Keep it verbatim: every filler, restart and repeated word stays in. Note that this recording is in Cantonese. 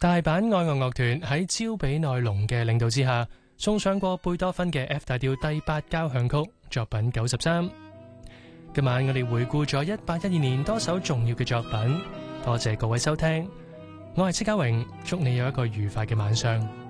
大阪愛樂樂團喺朝比奈隆嘅領導之下，送上過貝多芬嘅 F 大調第八交響曲作品九十三。今晚我哋回顧咗一八一二年多首重要嘅作品，多謝各位收聽，我係戚家榮，祝你有一個愉快嘅晚上。